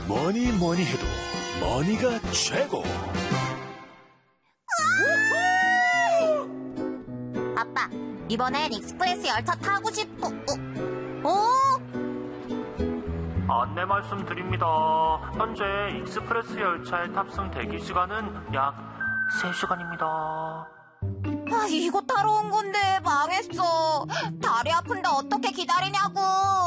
뭐니 뭐니 해도 머니가 최고. 아빠, 이번엔 익스프레스 열차 타고 싶어. 안내 말씀드립니다. 현재 익스프레스 열차의 탑승 대기 시간은 약 3시간입니다. 이거 타러 온 건데 망했어. 다리 아픈데 어떻게 기다리냐고.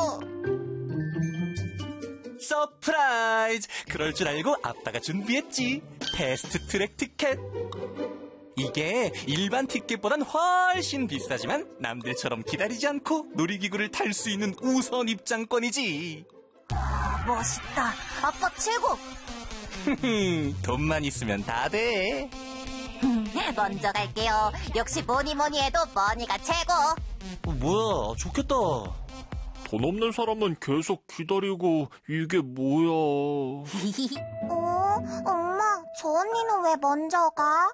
서프라이즈! 그럴 줄 알고 아빠가 준비했지. 패스트 트랙 티켓. 이게 일반 티켓보단 훨씬 비싸지만 남들처럼 기다리지 않고 놀이기구를 탈 수 있는 우선 입장권이지. 멋있다. 아빠 최고. 돈만 있으면 다 돼. 먼저 갈게요. 역시 뭐니 뭐니 해도 머니가 최고. 뭐야, 좋겠다. 돈 없는 사람은 계속 기다리고 이게 뭐야. 엄마, 저 언니는 왜 먼저 가?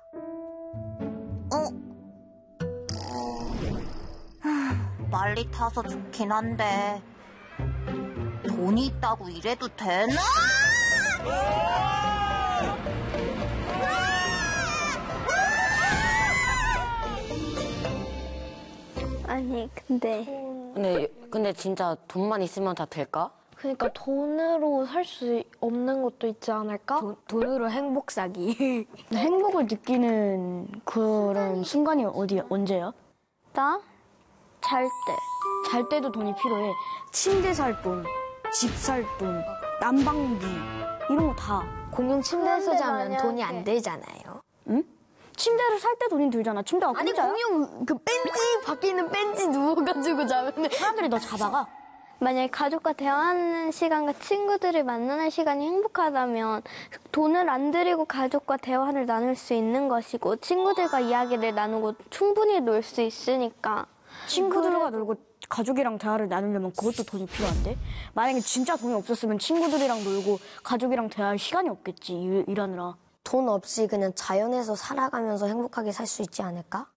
빨리 타서 좋긴 한데 돈이 있다고 이래도 되나? 아니 근데 진짜 돈만 있으면 다 될까? 그러니까 돈으로 살 수 없는 것도 있지 않을까? 돈으로 행복 사기. 행복을 느끼는 그런 순간이 언제야? 나? 잘 때. 잘 때도 돈이 필요해. 침대 살 돈, 집 살 돈, 난방비 이런 거 다. 공용 침대에서 자면 만약에... 돈이 안 들잖아요. 응? 침대를 살 때 돈이 들잖아. 침대가 아니 공짜야? 공용 그 벤치 밖에 있는 벤치 누워가지고 자면 사람들이 너 잡아가. 만약에 가족과 대화하는 시간과 친구들을 만나는 시간이 행복하다면 돈을 안 들이고 가족과 대화를 나눌 수 있는 것이고 친구들과 이야기를 나누고 충분히 놀 수 있으니까. 친구들과 놀고 가족이랑 대화를 나누려면 그것도 돈이 필요한데? 만약에 진짜 돈이 없었으면 친구들이랑 놀고 가족이랑 대화할 시간이 없겠지, 일하느라. 돈 없이 그냥 자연에서 살아가면서 행복하게 살 수 있지 않을까?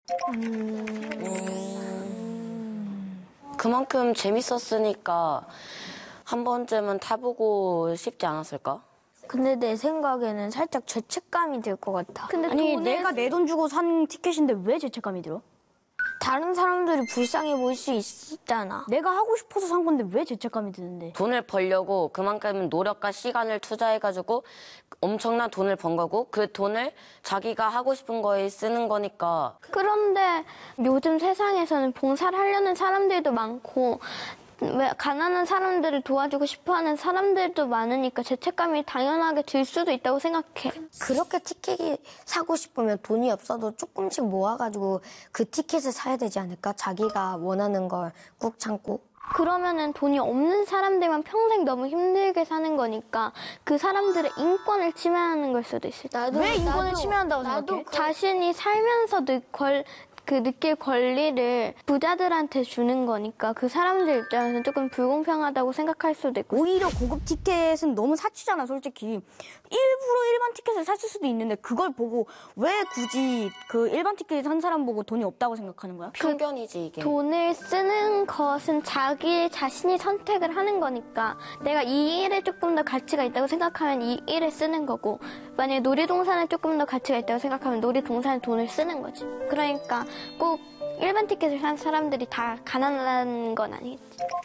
그만큼 재밌었으니까 한 번쯤은 타보고 싶지 않았을까? 근데 내 생각에는 살짝 죄책감이 들 것 같아. 근데 아니, 내가 내 돈 주고 산 티켓인데 왜 죄책감이 들어? 다른 사람들이 불쌍해 보일 수 있잖아. 내가 하고 싶어서 산 건데 왜 죄책감이 드는데? 돈을 벌려고 그만큼 노력과 시간을 투자해가지고 엄청난 돈을 번 거고 그 돈을 자기가 하고 싶은 거에 쓰는 거니까. 그런데 요즘 세상에서는 봉사를 하려는 사람들도 많고 왜 가난한 사람들을 도와주고 싶어하는 사람들도 많으니까 죄책감이 당연하게 들 수도 있다고 생각해. 그렇게 티켓이 사고 싶으면 돈이 없어도 조금씩 모아가지고 그 티켓을 사야 되지 않을까? 자기가 원하는 걸 꾹 참고. 그러면은 돈이 없는 사람들만 평생 너무 힘들게 사는 거니까 그 사람들의 인권을 침해하는 걸 수도 있을 거야. 왜 인권을 침해한다고 생각해? 자신이 살면서 느낄 권리를 부자들한테 주는 거니까 그 사람들 입장에서는 조금 불공평하다고 생각할 수도 있고. 오히려 고급 티켓은 너무 사치잖아, 솔직히. 일부러 일반 티켓을 샀을 수도 있는데 그걸 보고 왜 굳이 그 일반 티켓 산 사람 보고 돈이 없다고 생각하는 거야? 편견이지 이게. 돈을 쓰는 것은 자신이 선택을 하는 거니까 내가 이 일에 조금 더 가치가 있다고 생각하면 이 일에 쓰는 거고 만약에 놀이동산에 조금 더 가치가 있다고 생각하면 놀이동산에 돈을 쓰는 거지. 그러니까 꼭 일반 티켓을 산 사람들이 다 가난한 건 아니겠지.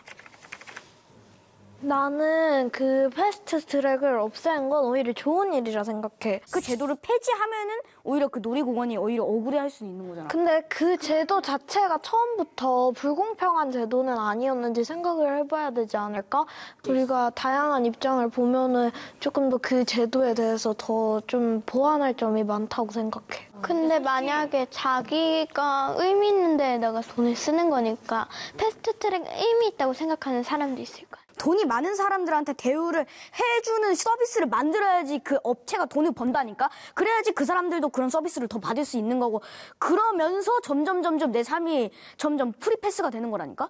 나는 그 패스트 트랙을 없애는 건 오히려 좋은 일이라 생각해. 그 제도를 폐지하면은 오히려 그 놀이공원이 오히려 억울해할 수 있는 거잖아. 근데 그 제도 자체가 처음부터 불공평한 제도는 아니었는지 생각을 해봐야 되지 않을까? 우리가 다양한 입장을 보면은 조금 더 그 제도에 대해서 더 좀 보완할 점이 많다고 생각해. 근데 만약에 자기가 의미 있는 데에다가 돈을 쓰는 거니까 패스트트랙 의미 있다고 생각하는 사람도 있을 거야. 돈이 많은 사람들한테 대우를 해주는 서비스를 만들어야지 그 업체가 돈을 번다니까? 그래야지 그 사람들도 그런 서비스를 더 받을 수 있는 거고 그러면서 점점 내 삶이 점점 프리패스가 되는 거라니까?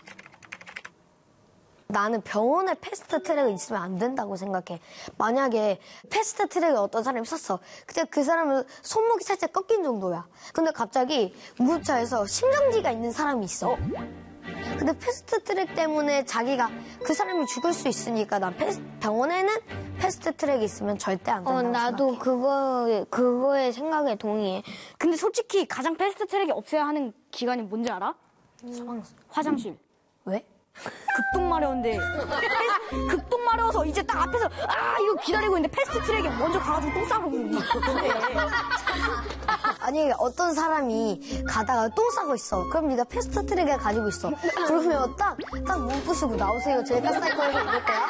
나는 병원에 패스트 트랙이 있으면 안 된다고 생각해. 만약에 패스트 트랙을 어떤 사람이 샀어. 근데 그 사람은 손목이 살짝 꺾인 정도야. 근데 갑자기 응급차에서 심정지가 있는 사람이 있어. 근데 패스트트랙 때문에 자기가 그 사람이 죽을 수 있으니까 난 병원에는 패스트트랙이 있으면 절대 안 된다고 나도 생각해. 그거의 생각에 동의해. 근데 솔직히 가장 패스트 트랙이 없어야 하는 기간이 뭔지 알아? 화장실. 왜? 급동 마려운데 급동 마려워서 이제 딱 앞에서 이거 기다리고 있는데 패스트 트랙에 먼저 가가지고 똥 싸고 있는데 아니 어떤 사람이 가다가 똥 싸고 있어. 그럼 네가 패스트트랙을 가지고 있어. 그러면 딱 문 부수고 나오세요. 제가 쌀 거예요. 이럴 거야?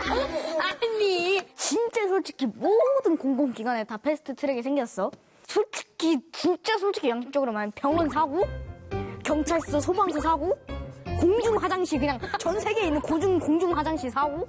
아니 진짜 솔직히 모든 공공기관에 다 패스트 트랙이 생겼어. 솔직히 진짜 솔직히 양심적으로 말하면 병원 사고 경찰서 소방서 사고 공중 화장실 그냥 전 세계에 있는 공중 화장실 사고.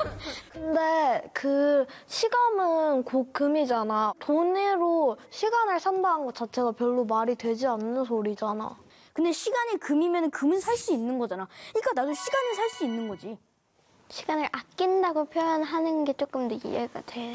근데 그 시간은 곧 금이잖아. 돈으로 시간을 산다는 것 자체가 별로 말이 되지 않는 소리잖아. 근데 시간이 금이면 금은 살 수 있는 거잖아. 그러니까 나도 시간을 살 수 있는 거지. 시간을 아낀다고 표현하는 게 조금 더 이해가 돼.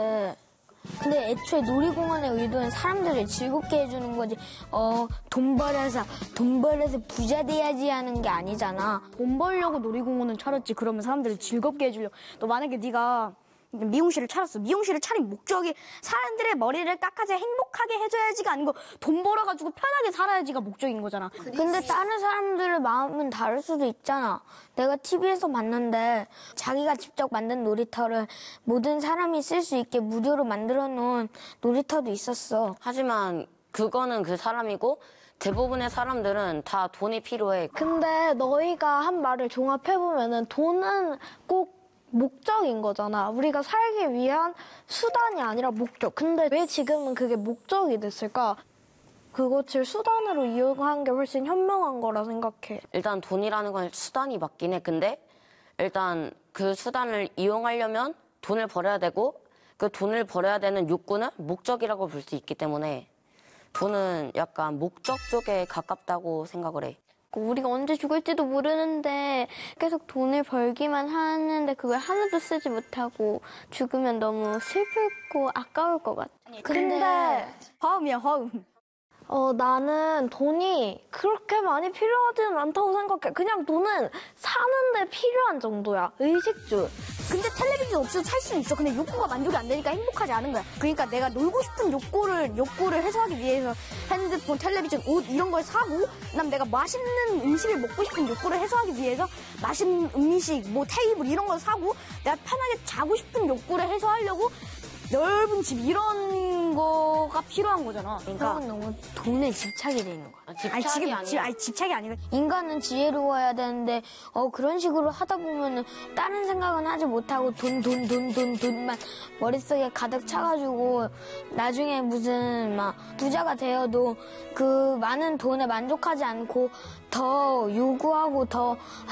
근데 애초에 놀이공원의 의도는 사람들을 즐겁게 해주는 거지. 돈 벌어서 부자 돼야지 하는 게 아니잖아. 돈 벌려고 놀이공원을 차렸지. 그러면 사람들을 즐겁게 해주려고. 또 만약에 네가 미용실을 차렸어. 미용실을 차린 목적이 사람들의 머리를 깎아서 행복하게 해줘야지가 아니고 돈 벌어가지고 편하게 살아야지가 목적인 거잖아. 근데 다른 사람들의 마음은 다를 수도 있잖아. 내가 TV에서 봤는데 자기가 직접 만든 놀이터를 모든 사람이 쓸 수 있게 무료로 만들어 놓은 놀이터도 있었어. 하지만 그거는 그 사람이고 대부분의 사람들은 다 돈이 필요해. 근데 너희가 한 말을 종합해보면은 돈은 꼭 목적인 거잖아. 우리가 살기 위한 수단이 아니라 목적. 근데 왜 지금은 그게 목적이 됐을까? 그것을 수단으로 이용한 게 훨씬 현명한 거라 생각해. 일단 돈이라는 건 수단이 맞긴 해. 근데 일단 그 수단을 이용하려면 돈을 벌어야 되고 그 돈을 벌어야 되는 욕구는 목적이라고 볼 수 있기 때문에 돈은 약간 목적 쪽에 가깝다고 생각을 해. 우리가 언제 죽을지도 모르는데 계속 돈을 벌기만 하는데 그걸 하나도 쓰지 못하고 죽으면 너무 슬프고 아까울 것 같아. 근데 화음이야, 화음. 나는 돈이 그렇게 많이 필요하지는 않다고 생각해. 그냥 돈은 사는데 필요한 정도야. 의식주. 근데 텔레비전 없어도 살 수는 있어. 근데 욕구가 만족이 안 되니까 행복하지 않은 거야. 그러니까 내가 놀고 싶은 욕구를 해소하기 위해서 핸드폰, 텔레비전, 옷 이런 걸 사고, 그다음 내가 맛있는 음식을 먹고 싶은 욕구를 해소하기 위해서 맛있는 음식, 뭐 테이블 이런 걸 사고, 내가 편하게 자고 싶은 욕구를 해소하려고 넓은 집 이런 거가 필요한 거잖아. 그러니까 너무 돈에 집착이 돼 있는 거야. 집착이 아니라 인간은 지혜로워야 되는데 그런 식으로 하다 보면은 다른 생각은 하지 못하고 돈만 머릿속에 가득 차가지고 나중에 무슨 막 부자가 되어도 그 많은 돈에 만족하지 않고 더 요구하고 더